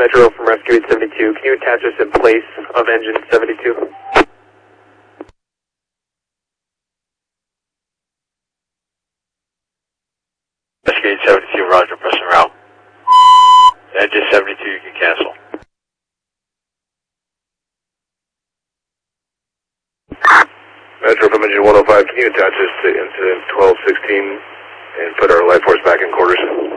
Metro from Rescue 872. Can you attach us in place of engine 72? Rescue 872, roger, pressing route. Engine 72, you can cancel. Metro from engine 105, can you attach us to incident 1216 and put our life force back in quarters?